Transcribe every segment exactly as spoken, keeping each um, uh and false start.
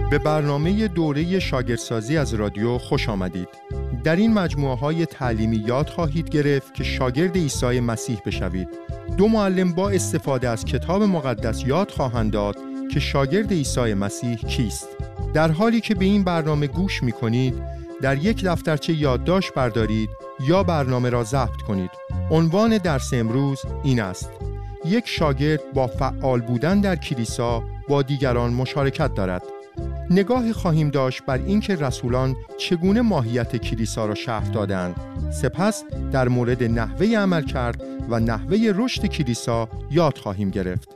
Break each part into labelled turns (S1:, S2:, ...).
S1: به برنامه دوره شاگردسازی از رادیو خوش آمدید. در این مجموعه‌های تعلیمی یاد خواهید گرفت که شاگرد عیسی مسیح بشوید. دو معلم با استفاده از کتاب مقدس یاد خواهند داد که شاگرد عیسی مسیح کیست. در حالی که به این برنامه گوش می‌کنید، در یک دفترچه یادداشت بردارید یا برنامه را ضبط کنید. عنوان درس امروز این است: یک شاگرد با فعال بودن در کلیسا با دیگران مشارکت دارد. نگاه خواهیم داشت بر اینکه رسولان چگونه ماهیت کلیسا را شرح دادند. سپس در مورد نحوه عمل کرد و نحوه رشد کلیسا یاد خواهیم گرفت.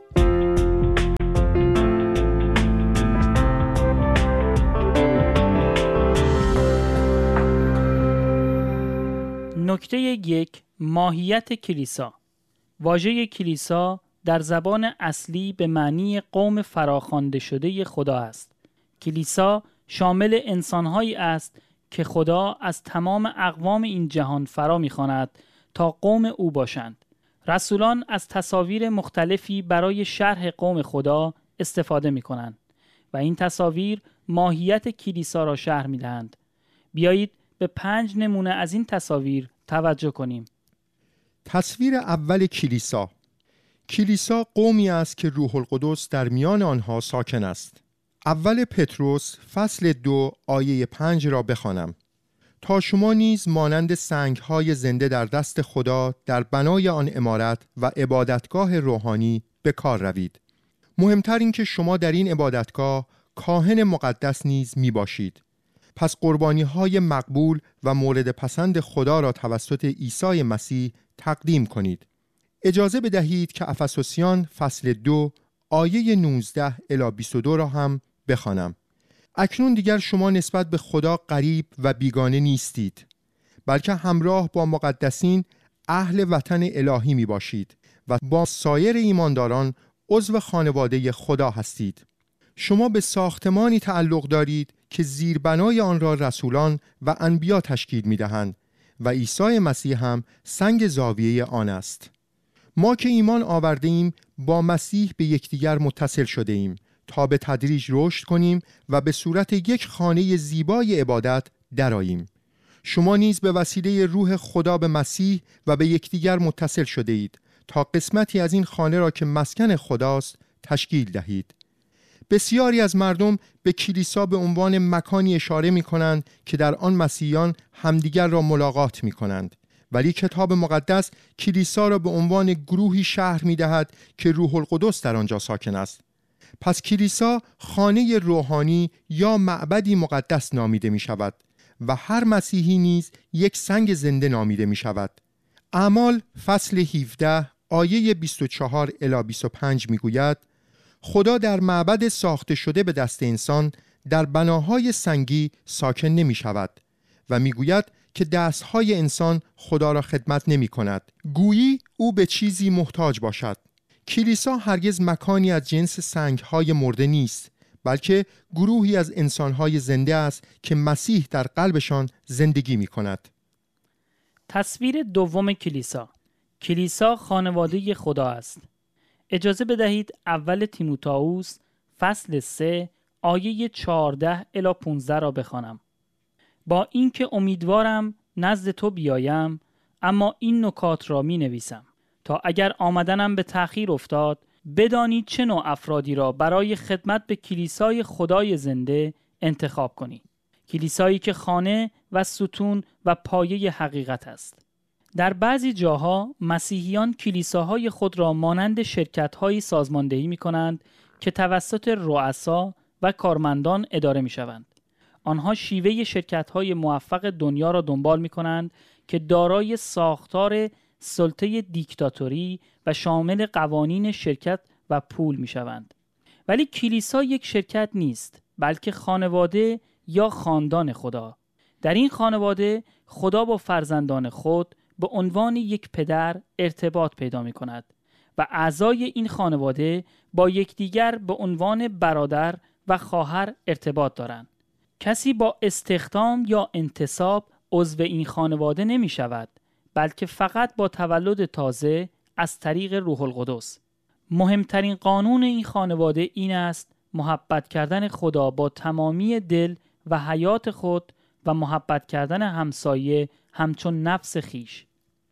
S2: نکته یک: ماهیت کلیسا. واژه کلیسا در زبان اصلی به معنی قوم فراخوانده شده خدا است. کلیسا شامل انسان‌هایی است که خدا از تمام اقوام این جهان فرا می‌خواند تا قوم او باشند. رسولان از تصاویر مختلفی برای شرح قوم خدا استفاده می‌کنند و این تصاویر ماهیت کلیسا را شرح می‌دهند. بیایید به پنج نمونه از این تصاویر توجه کنیم.
S1: تصویر اول کلیسا. کلیسا قومی است که روح القدس در میان آنها ساکن است. اول پتروس فصل دو آیه پنج را بخوانم: تا شما نیز مانند سنگ‌های زنده در دست خدا در بنای آن عمارت و عبادتگاه روحانی به کار روید. مهمتر این که شما در این عبادتگاه کاهن مقدس نیز می باشید. پس قربانی‌های مقبول و مورد پسند خدا را توسط عیسی مسیح تقدیم کنید. اجازه بدهید که افسوسیان فصل دو آیه نوزده الی بیست و دو را هم بخوانم. اکنون دیگر شما نسبت به خدا غریب و بیگانه نیستید، بلکه همراه با مقدسین اهل وطن الهی می باشید و با سایر ایمانداران عضو خانواده خدا هستید. شما به ساختمانی تعلق دارید که زیربنای آن را رسولان و انبیا تشکیل می دهند و عیسی مسیح هم سنگ زاویه آن است. ما که ایمان آورده ایم با مسیح به یکدیگر متصل شده ایم تا به تدریج رشد کنیم و به صورت یک خانه زیبای عبادت درآییم. شما نیز به وسیله روح خدا به مسیح و به یکدیگر متصل شده اید تا قسمتی از این خانه را که مسکن خداست تشکیل دهید. بسیاری از مردم به کلیسا به عنوان مکانی اشاره می کنند که در آن مسیحیان همدیگر را ملاقات می کنند، ولی کتاب مقدس کلیسا را به عنوان گروهی شرح می دهد که روح القدس در آنجا ساکن است. پس کلیسا خانه روحانی یا معبدی مقدس نامیده می شود و هر مسیحی نیز یک سنگ زنده نامیده می شود. اعمال فصل هفده آیه بیست و چهار الی بیست و پنج می گوید: خدا در معبد ساخته شده به دست انسان در بناهای سنگی ساکن نمی شود و می گوید که دستهای انسان خدا را خدمت نمی کند، گویی او به چیزی محتاج باشد. کلیسا هرگز مکانی از جنس سنگهای مرده نیست، بلکه گروهی از انسانهای زنده است که مسیح در قلبشان زندگی می کند.
S2: تصویر دوم کلیسا. کلیسا خانواده خدا است. اجازه بدهید اول تیموتائوس فصل سه آیه چهارده الی پانزده را بخوانم. با اینکه امیدوارم نزد تو بیایم، اما این نکات را می نویسم تا اگر آمدنم به تأخیر افتاد بدانی چه نوع افرادی را برای خدمت به کلیسای خدای زنده انتخاب کنی. کلیسایی که خانه و ستون و پایه حقیقت است. در بعضی جاها مسیحیان کلیساهای خود را مانند شرکت‌هایی سازماندهی می‌کنند که توسط رؤسا و کارمندان اداره می‌شوند. آنها شیوه شرکت‌های موفق دنیا را دنبال می‌کنند که دارای ساختار سلطه دیکتاتوری و شامل قوانین شرکت و پول می‌شوند. ولی کلیسا یک شرکت نیست، بلکه خانواده یا خاندان خدا. در این خانواده خدا با فرزندان خود به عنوان یک پدر ارتباط پیدا می کند و اعضای این خانواده با یکدیگر به عنوان برادر و خواهر ارتباط دارند. کسی با استخدام یا انتصاب عضو این خانواده نمی شود، بلکه فقط با تولد تازه از طریق روح القدس. مهمترین قانون این خانواده این است محبت کردن خدا با تمامی دل و حیات خود و محبت کردن همسایه همچون نفس خیش.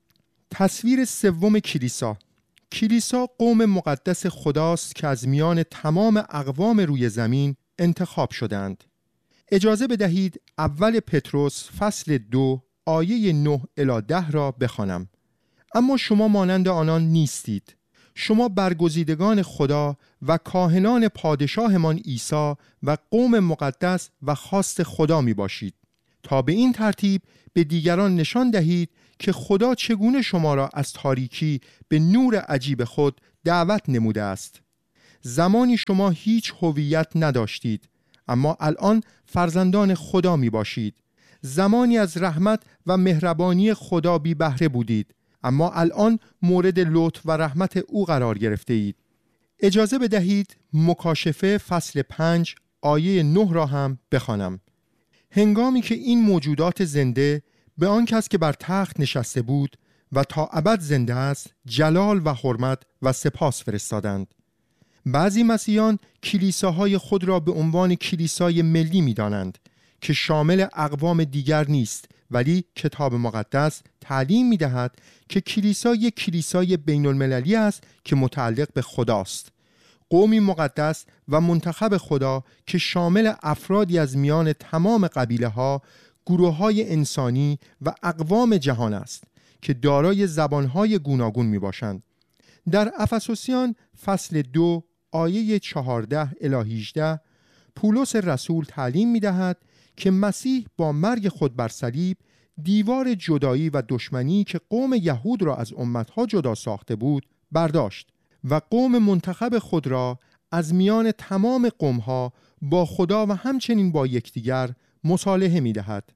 S1: تصویر سوم کلیسا. کلیسا قوم مقدس خداست که از میان تمام اقوام روی زمین انتخاب شدند. اجازه بدهید اول پتروس فصل دو آیه نه الی ده را بخوانم. اما شما مانند آنان نیستید. شما برگزیدگان خدا و کاهنان پادشاهمان عیسی و قوم مقدس و خاص خدا می باشید، تا به این ترتیب به دیگران نشان دهید که خدا چگونه شما را از تاریکی به نور عجیب خود دعوت نموده است. زمانی شما هیچ هویت نداشتید، اما الان فرزندان خدا می باشید. زمانی از رحمت و مهربانی خدا بی بهره بودید، اما الان مورد لطف و رحمت او قرار گرفته اید. اجازه بدهید مکاشفه فصل پنج آیه نه را هم بخوانم. هنگامی که این موجودات زنده به آن کس که بر تخت نشسته بود و تا ابد زنده است جلال و حرمت و سپاس فرستادند. بعضی مسیحیان کلیساهای خود را به عنوان کلیسای ملی می دانند که شامل اقوام دیگر نیست، ولی کتاب مقدس تعلیم می دهد که کلیسا یک کلیسای بین المللی است که متعلق به خداست. قومی مقدس و منتخب خدا که شامل افرادی از میان تمام قبیله ها، گروه های انسانی و اقوام جهان است که دارای زبانهای گوناگون می باشند. در افسوسیان فصل دو آیه چهارده الی هجده پولس رسول تعلیم می دهد که مسیح با مرگ خود بر صلیب دیوار جدایی و دشمنی که قوم یهود را از امتها جدا ساخته بود برداشت و قوم منتخب خود را از میان تمام قومها با خدا و همچنین با یکدیگر مصالحه می دهد.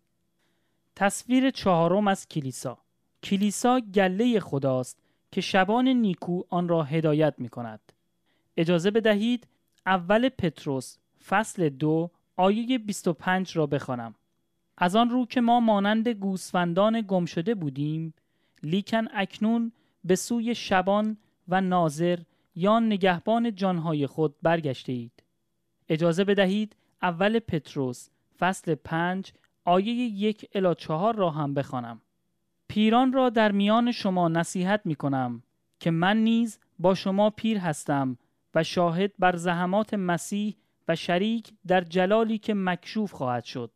S2: تصویر چهارم از کلیسا. کلیسا گله خداست که شبان نیکو آن را هدایت می کند. اجازه بدهید اول پتروس فصل دو آیه بیست و پنج را بخوانم. از آن رو که ما مانند گوسفندان گم شده بودیم، لیکن اکنون به سوی شبان و ناظر یا نگهبان جانهای خود برگشته اید. اجازه بدهید اول پتروس فصل پنج آیه یک الی چهار را هم بخوانم. پیران را در میان شما نصیحت می کنم که من نیز با شما پیر هستم و شاهد بر زحمات مسیح و شریک در جلالی که مکشوف خواهد شد.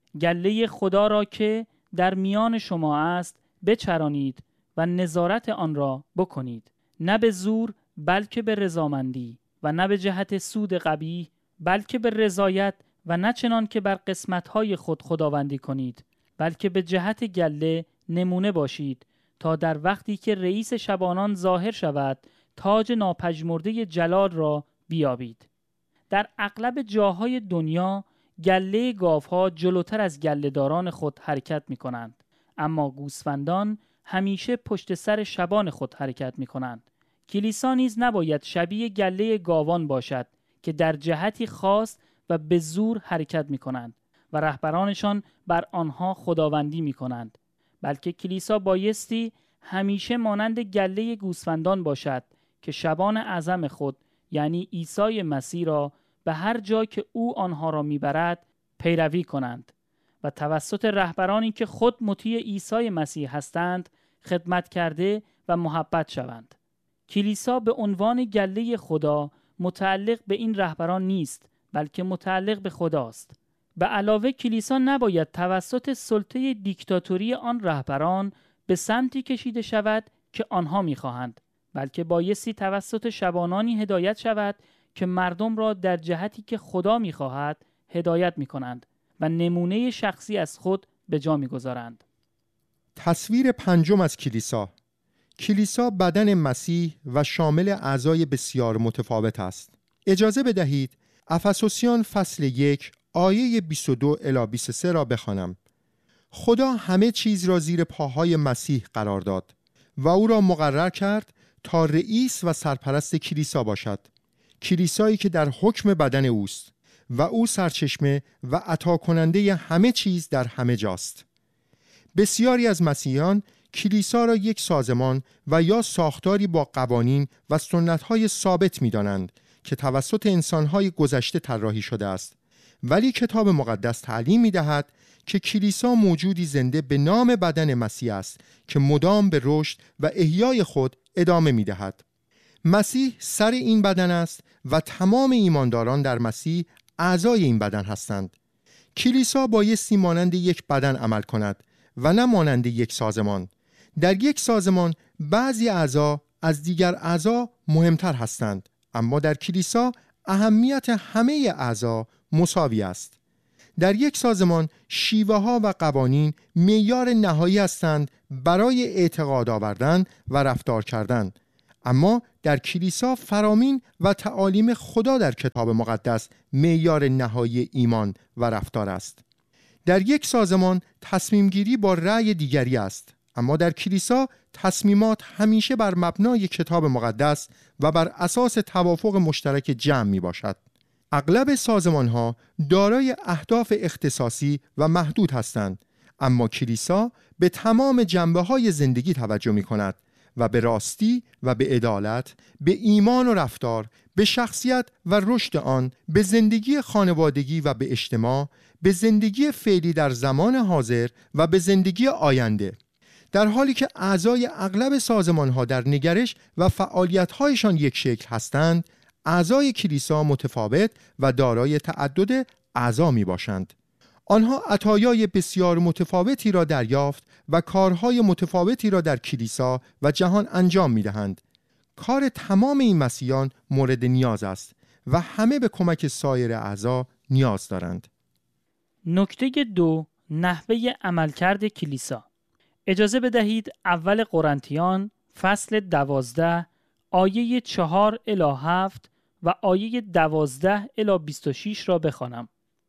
S2: گله خدا را که در میان شما است بچرانید و نظارت آن را بکنید، نه به زور بلکه به رضامندی و نه به جهت سود قبیح بلکه به رضایت و نه چنان که بر قسمت‌های خود خداوندی کنید، بلکه به جهت گله نمونه باشید تا در وقتی که رئیس شبانان ظاهر شود تاج ناپژمرده جلال را بیابید. در اغلب جاهای دنیا گله گاوها جلوتر از گله‌داران خود حرکت می کنند، اما گوسفندان همیشه پشت سر شبان خود حرکت می کنند. کلیسا نیز نباید شبیه گله گاوان باشد که در جهتی خاص و به زور حرکت می کنند و رهبرانشان بر آنها خداوندی می کنند، بلکه کلیسا بایستی همیشه مانند گله گوسفندان باشد که شبان اعظم خود یعنی عیسی مسیح را به هر جا که او آنها را میبرد پیروی کنند و توسط رهبرانی که خود مطیع عیسی مسیح هستند خدمت کرده و محبت شوند. کلیسا به عنوان گله خدا متعلق به این رهبران نیست، بلکه متعلق به خداست. به علاوه کلیسا نباید توسط سلطه دیکتاتوری آن رهبران به سمتی کشیده شود که آنها میخواهند، بلکه بایستی توسط شبانانی هدایت شود که مردم را در جهتی که خدا میخواهد هدایت میکنند و نمونه شخصی از خود به جا میگذارند.
S1: تصویر پنجم از کلیسا. کلیسا بدن مسیح و شامل اعضای بسیار متفاوت است. اجازه بدهید افسوسیان فصل یک آیه بیست و دو الی بیست و سه را بخوانم. خدا همه چیز را زیر پاهای مسیح قرار داد و او را مقرر کرد تا رئیس و سرپرست کلیسا باشد، کلیسایی که در حکم بدن اوست و او سرچشمه و عطا کننده همه چیز در همه جاست. بسیاری از مسیحیان کلیسا را یک سازمان و یا ساختاری با قوانین و سنت‌های ثابت می‌دانند که توسط انسانهای گذشته طراحی شده است، ولی کتاب مقدس تعلیم می‌دهد که کلیسا موجودی زنده به نام بدن مسیح است که مدام به رشد و احیای خود ادامه می‌دهد. مسیح سر این بدن است و تمام ایمانداران در مسیح اعضای این بدن هستند. کلیسا بایستی مانند یک بدن عمل کند و نه مانند یک سازمان. در یک سازمان بعضی اعضا از دیگر اعضا مهمتر هستند، اما در کلیسا اهمیت همه اعضا مساوی است. در یک سازمان شیوه ها و قوانین معیار نهایی هستند برای اعتقاد آوردن و رفتار کردن، اما در کلیسا فرامین و تعالیم خدا در کتاب مقدس معیار نهایی ایمان و رفتار است. در یک سازمان تصمیم گیری با رأی دیگری است، اما در کلیسا تصمیمات همیشه بر مبنای کتاب مقدس و بر اساس توافق مشترک جمع می باشد. اغلب سازمان ها دارای اهداف اختصاصی و محدود هستند، اما کلیسا به تمام جنبه های زندگی توجه می کند و به راستی و به عدالت، به ایمان و رفتار، به شخصیت و رشد آن، به زندگی خانوادگی و به اجتماع، به زندگی فعلی در زمان حاضر و به زندگی آینده. در حالی که اعضای اغلب سازمان‌ها در نگرش و فعالیت‌هایشان یک شکل هستند، اعضای کلیسا متفاوت و دارای تعدد اعضا میباشند. آنها عطایای بسیار متفاوتی را دریافت و کارهای متفاوتی را در کلیسا و جهان انجام میدهند. کار تمام این مسیحیان مورد نیاز است و همه به کمک سایر اعضا نیاز دارند.
S2: نکته دو، نحوه عملکرد کلیسا. اجازه بدهید اول قرنتیان فصل دوازده آیه چهار الی هفت و آیه دوازده الی بیست و شش را بخوانم.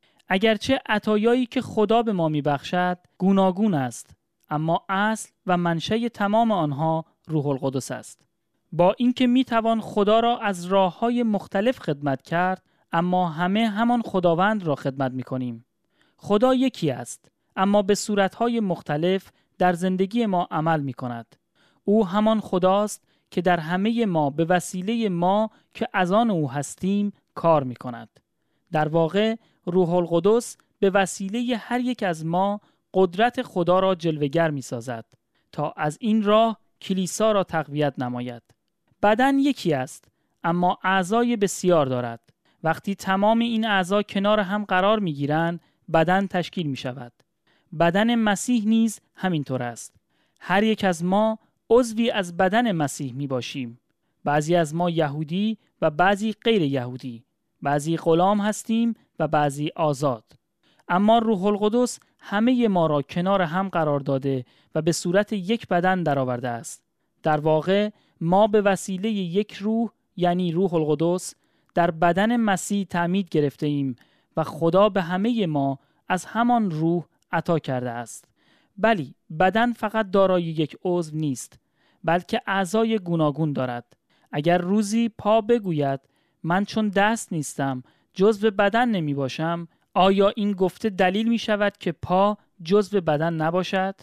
S2: اگرچه عطایایی که خدا به ما میبخشد گوناگون است، اما اصل و منشأ تمام آنها روح القدس است. با اینکه میتوان خدا را از راه‌های مختلف خدمت کرد، اما همه همان خداوند را خدمت میکنیم. خدا یکی است، اما به صورت‌های مختلف در زندگی ما عمل میکند. او همان خداست که در همه ما به وسیله ما که از آن او هستیم کار میکند. در واقع روح القدس به وسیله هر یک از ما قدرت خدا را جلوه‌گر می‌سازد تا از این راه کلیسا را تقویت نماید. بدن یکی است، اما اعضای بسیار دارد. وقتی تمام این اعضا کنار هم قرار می‌گیرند، بدن تشکیل می‌شود. بدن مسیح نیز همینطور است. هر یک از ما عضوی از بدن مسیح می‌باشیم. بعضی از ما یهودی و بعضی غیر یهودی. بعضی غلام هستیم و بعضی آزاد. اما روح القدس همه ما را کنار هم قرار داده و به صورت یک بدن درآورده است. در واقع ما به وسیله یک روح، یعنی روح القدس، در بدن مسیح تعمید گرفته ایم و خدا به همه ما از همان روح عطا کرده است. بلی، بدن فقط دارای یک عضو نیست، بلکه اعضای گوناگون دارد. اگر روزی پا بگوید من چون دست نیستم جزو بدن نمی باشم، آیا این گفته دلیل می شود که پا جزو بدن نباشد؟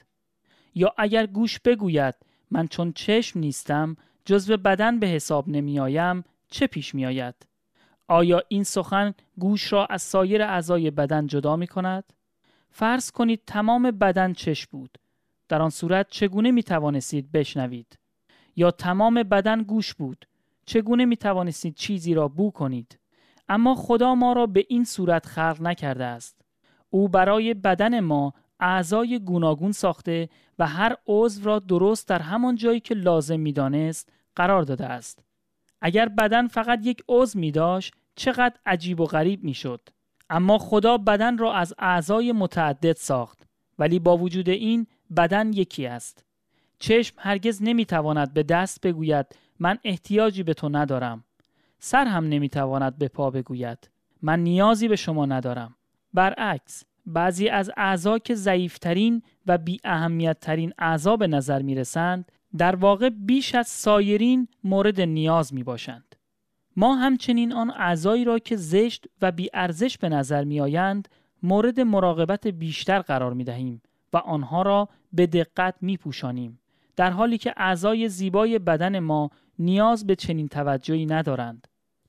S2: یا اگر گوش بگوید من چون چشم نیستم جزو بدن به حساب نمی آیم، چه پیش می آید؟ آیا این سخن گوش را از سایر اعضای بدن جدا می کند؟ فرض کنید تمام بدن چشم بود. در آن صورت چگونه می توانستید بشنوید؟ یا تمام بدن گوش بود. چگونه می توانستید چیزی را بو کنید؟ اما خدا ما را به این صورت خلق نکرده است. او برای بدن ما اعضای گوناگون ساخته و هر عضو را درست در همان جایی که لازم می دانست قرار داده است. اگر بدن فقط یک عضو می داشت چقدر عجیب و غریب می شد. اما خدا بدن را از اعضای متعدد ساخت، ولی با وجود این بدن یکی است. چشم هرگز نمی تواند به دست بگوید من احتیاجی به تو ندارم. سر هم نمی تواند به پا بگوید من نیازی به شما ندارم. برعکس، بعضی از اعضا که ضعیفترین و بی اهمیت ترین اعضا به نظر می رسند، در واقع بیش از سایرین مورد نیاز می باشند. ما همچنین آن اعضایی را که زشت و بی ارزش به نظر می آیند مورد مراقبت بیشتر قرار می دهیم و آنها را به دقت می پوشانیم، در حالی که اعضای زیبای بدن ما نیاز به چنین توجهی ندارند.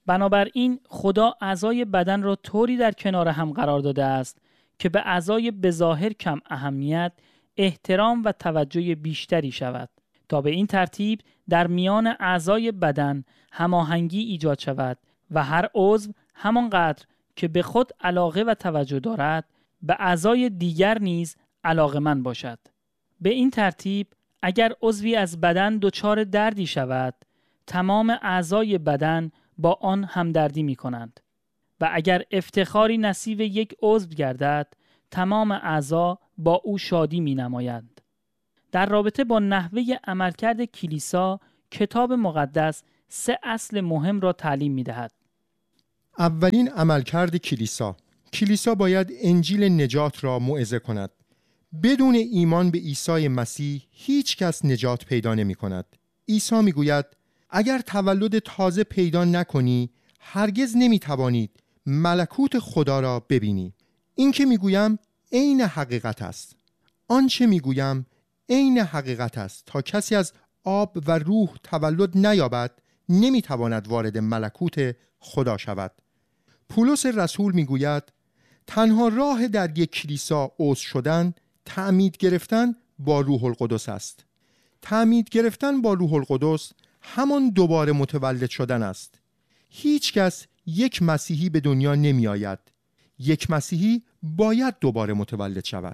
S2: بنابراین خدا اعضای بدن را طوری در کنار هم قرار داده است که به اعضای بظاهر کم اهمیت احترام و توجه بیشتری شود تا به این ترتیب در میان اعضای بدن هماهنگی ایجاد شود و هر عضو همانقدر که به خود علاقه و توجه دارد به اعضای دیگر نیز علاقه‌مند باشد. به این ترتیب اگر عضوی از بدن دچار دردی شود، تمام اعضای بدن با آن همدردی می کنند و اگر افتخاری نصیب یک عضو گردد، تمام اعضا با او شادی می نمایند. در رابطه با نحوه عملکرد کلیسا، کتاب مقدس سه اصل مهم را تعلیم می دهد.
S1: اولین عملکرد کلیسا. کلیسا باید انجیل نجات را موعظه کند. بدون ایمان به عیسی مسیح هیچ کس نجات پیدا نمی کند. عیسی می گوید اگر تولد تازه پیدا نکنی هرگز نمی توانید ملکوت خدا را ببینی. این که می گویم عین حقیقت است. آنچه می گویم عین حقیقت است. تا کسی از آب و روح تولد نیابد نمی تواند وارد ملکوت خدا شود. پولس رسول می گوید تنها راه در یک کلیسا عضو شدن تعمید گرفتن با روح القدس است. تعمید گرفتن با روح القدس همان دوباره متولد شدن است. هیچ کس یک مسیحی به دنیا نمی آید. یک مسیحی باید دوباره متولد شود.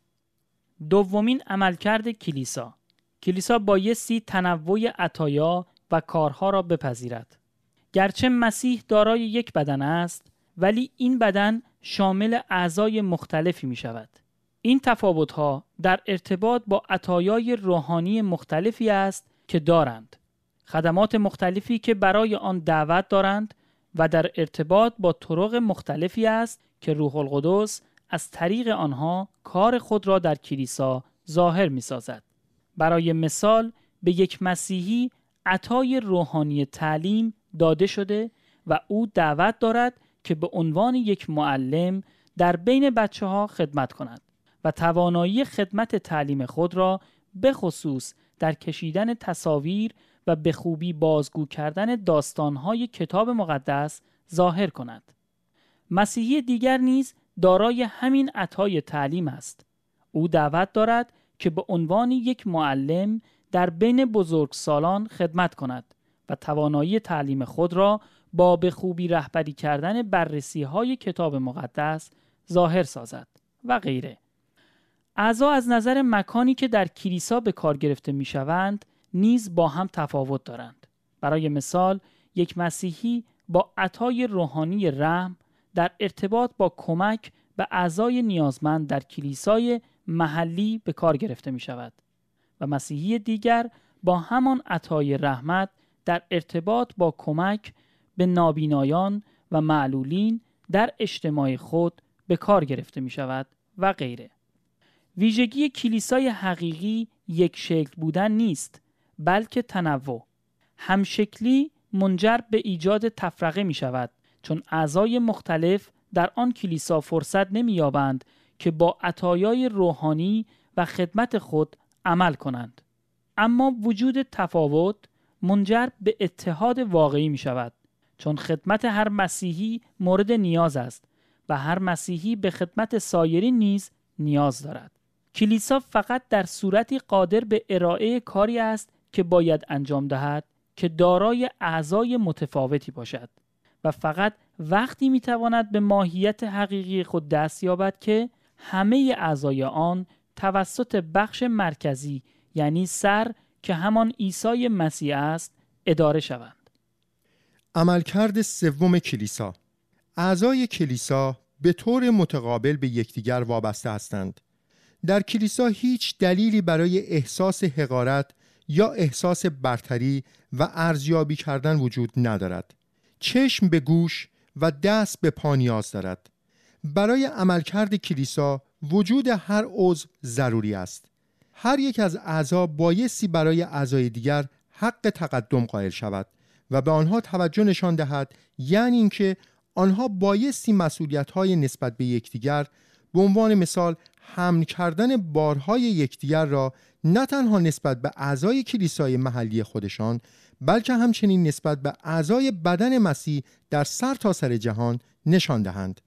S2: دومین عملکرد کلیسا. کلیسا بایستی تنوع عطایا و کارها را بپذیرد. گرچه مسیح دارای یک بدن است، ولی این بدن شامل اعضای مختلفی می شود. این تفاوت‌ها در ارتباط با عطایای روحانی مختلفی است که دارند. خدمات مختلفی که برای آن دعوت دارند و در ارتباط با طرق مختلفی است که روح القدس از طریق آنها کار خود را در کلیسا ظاهر می سازد. برای مثال به یک مسیحی عطای روحانی تعلیم داده شده و او دعوت دارد که به عنوان یک معلم در بین بچه ها خدمت کند و توانایی خدمت تعلیم خود را به خصوص در کشیدن تصاویر و به خوبی بازگو کردن داستان‌های کتاب مقدس ظاهر کند. مسیحی دیگر نیز دارای همین عطای تعلیم است. او دعوت دارد که به عنوان یک معلم در بین بزرگسالان خدمت کند و توانایی تعلیم خود را با به خوبی رهبری کردن بررسی‌های کتاب مقدس ظاهر سازد و غیره. اعضا از نظر مکانی که در کلیسا به کار گرفته می‌شوند نیز با هم تفاوت دارند. برای مثال یک مسیحی با عطای روحانی رحم در ارتباط با کمک به اعضای نیازمند در کلیسای محلی به کار گرفته می شود و مسیحی دیگر با همان عطای رحمت در ارتباط با کمک به نابینایان و معلولین در اجتماع خود به کار گرفته می شود و غیره. ویژگی کلیسای حقیقی یک شکل بودن نیست، بلکه تنوع. همشکلی منجر به ایجاد تفرقه می شود، چون اعضای مختلف در آن کلیسا فرصت نمی یابند که با عطایای روحانی و خدمت خود عمل کنند. اما وجود تفاوت منجر به اتحاد واقعی می شود، چون خدمت هر مسیحی مورد نیاز است و هر مسیحی به خدمت سایرین نیز نیاز دارد. کلیسا فقط در صورتی قادر به ارائه کاری است که باید انجام دهد که دارای اعضای متفاوتی باشد و فقط وقتی میتواند به ماهیت حقیقی خود دست یابد که همه اعضای آن توسط بخش مرکزی یعنی سر که همان عیسی مسیح است اداره شوند.
S1: عملکرد سوم کلیسا. اعضای کلیسا به طور متقابل به یکدیگر وابسته هستند. در کلیسا هیچ دلیلی برای احساس حقارت یا احساس برتری و ارزیابی کردن وجود ندارد. چشم به گوش و دست به پا نیاز دارد. برای عملکرد کلیسا وجود هر عضو ضروری است. هر یک از اعضا بایستی برای اعضای دیگر حق تقدم قائل شود و به آنها توجه نشان دهد، یعنی اینکه آنها بایستی مسئولیت‌های نسبت به یکدیگر به عنوان مثال حمل کردن بارهای یکدیگر را نه تنها نسبت به اعضای کلیسای محلی خودشان بلکه همچنین نسبت به اعضای بدن مسیح در سرتاسر جهان نشان دهند.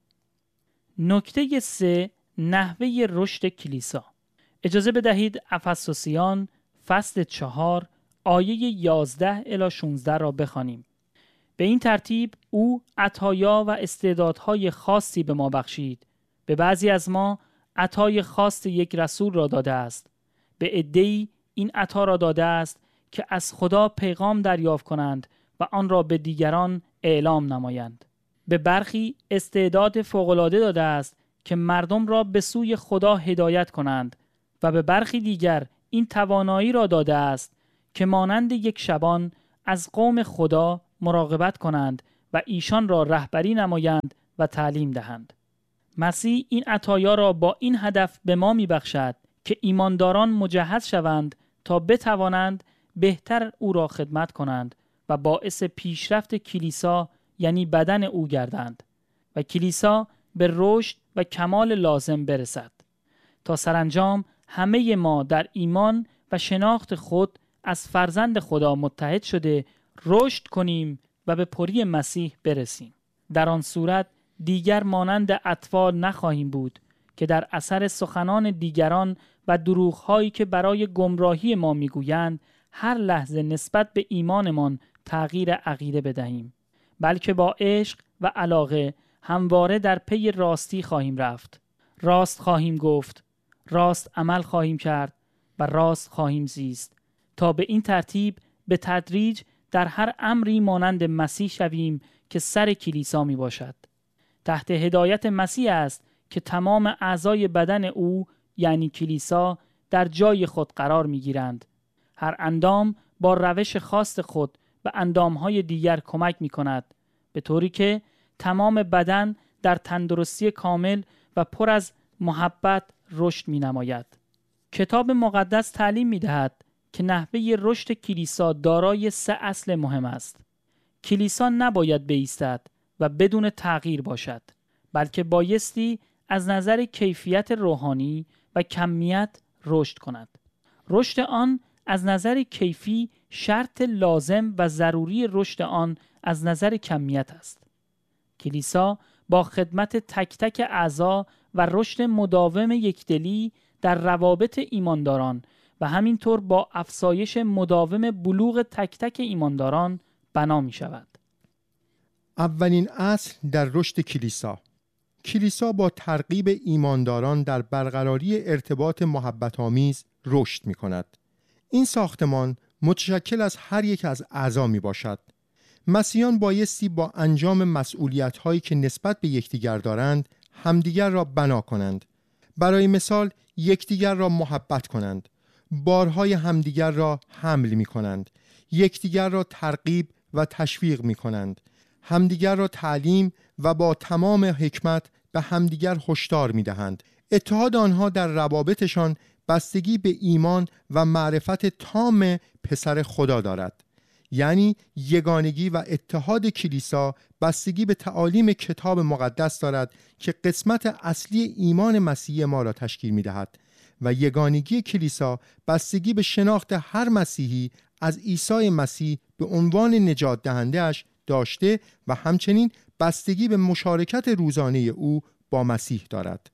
S2: نکته سه، نحوه رشد کلیسا. اجازه بدهید افسوسیان فصل چهار آیه یازده الی شانزده را بخوانیم. به این ترتیب او عطایا و استعدادهای خاصی به ما بخشید. به بعضی از ما عطای خاص یک رسول را داده است. به عده‌ای این عطا را داده است که از خدا پیغام دریافت کنند و آن را به دیگران اعلام نمایند. به برخی استعداد فوق‌العاده داده است که مردم را به سوی خدا هدایت کنند و به برخی دیگر این توانایی را داده است که مانند یک شبان از قوم خدا مراقبت کنند و ایشان را رهبری نمایند و تعلیم دهند. مسیح این عطایا را با این هدف به ما می بخشد که ایمانداران مجهز شوند تا بتوانند بهتر او را خدمت کنند و باعث پیشرفت کلیسا یعنی بدن او گردند و کلیسا به رشد و کمال لازم برسد تا سرانجام همه ما در ایمان و شناخت خود از فرزند خدا متحد شده رشد کنیم و به پری مسیح برسیم. در آن صورت دیگر مانند اطفال نخواهیم بود که در اثر سخنان دیگران و دروغ‌هایی که برای گمراهی ما میگویند هر لحظه نسبت به ایمانمان تغییر عقیده بدهیم، بلکه با عشق و علاقه همواره در پی راستی خواهیم رفت، راست خواهیم گفت، راست عمل خواهیم کرد و راست خواهیم زیست تا به این ترتیب به تدریج در هر امری مانند مسیح شویم که سر کلیسا می باشد. تحت هدایت مسیح است که تمام اعضای بدن او یعنی کلیسا در جای خود قرار می گیرند. هر اندام با روش خاص خود به اندامهای دیگر کمک می کند به طوری که تمام بدن در تندرستی کامل و پر از محبت رشد می نماید. کتاب مقدس تعلیم می دهد که نحوه رشد کلیسا دارای سه اصل مهم است. کلیسا نباید بایستد و بدون تغییر باشد، بلکه بایستی از نظر کیفیت روحانی و کمیت رشد کند. رشد آن از نظر کیفی شرط لازم و ضروری رشد آن از نظر کمیت است. کلیسا با خدمت تک تک اعضا و رشد مداوم یکدلی در روابط ایمانداران و همینطور با افزایش مداوم بلوغ تک تک ایمانداران بنا می شود.
S1: اولین اصل در رشد کلیسا. کلیسا با ترغیب ایمانداران در برقراری ارتباط محبت آمیز رشد می کند. این ساختمان متشکل از هر یک از اعضا می باشد. مسیحیان بایستی با انجام مسئولیت هایی که نسبت به یکدیگر دارند همدیگر را بنا کنند. برای مثال یکدیگر را محبت کنند، بارهای همدیگر را حمل می کنند، یکدیگر را ترغیب و تشویق می کنند، همدیگر را تعلیم و با تمام حکمت به همدیگر هشدار می دهند. اتحاد آنها در روابطشان بستگی به ایمان و معرفت تام پسر خدا دارد. یعنی یگانگی و اتحاد کلیسا بستگی به تعالیم کتاب مقدس دارد که قسمت اصلی ایمان مسیحی ما را تشکیل می دهد و یگانگی کلیسا بستگی به شناخت هر مسیحی از عیسی مسیح به عنوان نجات دهنده اش داشته و همچنین بستگی به مشارکت روزانه او با مسیح دارد.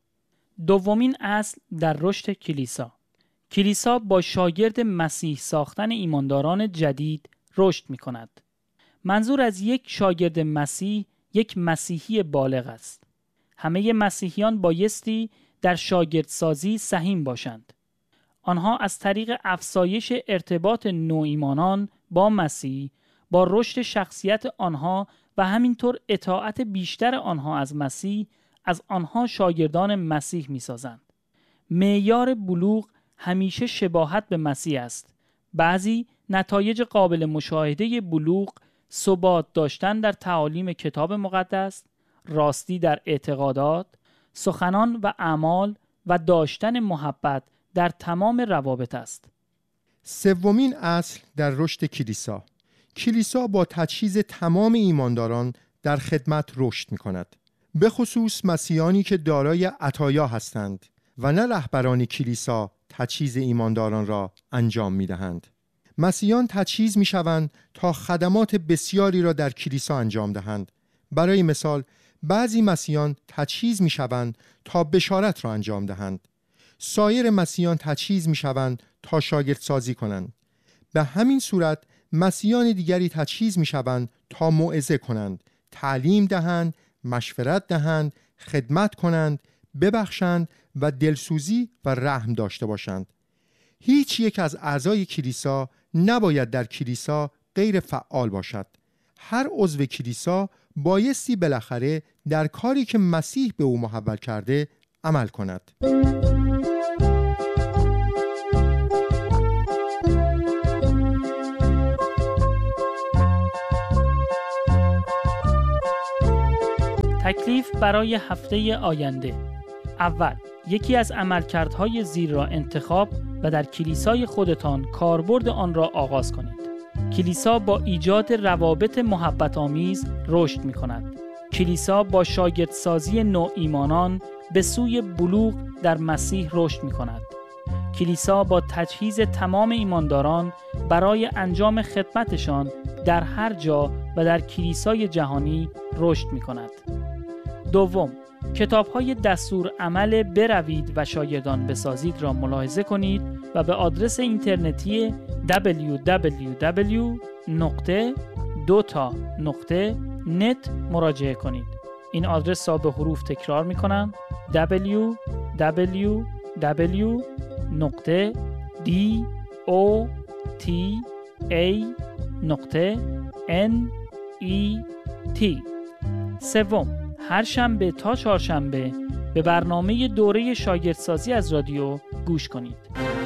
S2: دومین اصل در رشد کلیسا. کلیسا با شاگرد مسیح ساختن ایمانداران جدید رشد می کند. منظور از یک شاگرد مسیح یک مسیحی بالغ است. همه مسیحیان بایستی در شاگردسازی سهیم باشند. آنها از طریق افزایش ارتباط نوایمانان با مسیح، با رشد شخصیت آنها و همینطور اطاعت بیشتر آنها از مسیح، از آنها شاگردان مسیح می سازند. معیار بلوغ همیشه شباهت به مسیح است. بعضی نتایج قابل مشاهده بلوغ ثبات داشتن در تعالیم کتاب مقدس، راستی در اعتقادات، سخنان و اعمال و داشتن محبت در تمام روابط است.
S1: سومین اصل در رشد کلیسا. کلیسا با تجهیز تمام ایمانداران در خدمت رشد می کند. به خصوص مسیحیانی که دارای عطایا هستند و نه رهبران کلیسا تجهیز ایمانداران را انجام می دهند. مسیحیان تجهیز می شوند تا خدمات بسیاری را در کلیسا انجام دهند. برای مثال بعضی مسیحیان تجهیز می شوند تا بشارت را انجام دهند. سایر مسیحیان تجهیز می شوند تا شاگردسازی کنند. به همین صورت مسیحیان دیگری تجهیز می شوند تا موعظه کنند، تعلیم دهند، مشورت دهند، خدمت کنند، ببخشند و دلسوزی و رحم داشته باشند. هیچ یک از اعضای کلیسا نباید در کلیسا غیر فعال باشد. هر عضو کلیسا بایستی بالاخره در کاری که مسیح به او محول کرده عمل کند.
S2: تکلیف برای هفته آینده. اول، یکی از عملکردهای زیر را انتخاب و در کلیسای خودتان کاربرد آن را آغاز کنید. کلیسا با ایجاد روابط محبت آمیز رشد می کند. کلیسا با شاگردسازی نوایمانان به سوی بلوغ در مسیح رشد می کند. کلیسا با تجهیز تمام ایمانداران برای انجام خدمتشان در هر جا و در کلیسای جهانی رشد می کند. دوم، کتاب‌های دستور عمل بروید و شاگردان بسازید را ملاحظه کنید و به آدرس اینترنتی دبلیو دبلیو دبلیو نقطه دوتا نقطه نت مراجعه کنید. این آدرس را به حروف تکرار می‌کنم: دبلیو دبلیو دبلیو نقطه دوتا نقطه نت. سوم، هر شنبه تا چهارشنبه به برنامه دوره شاگردسازی از رادیو گوش کنید.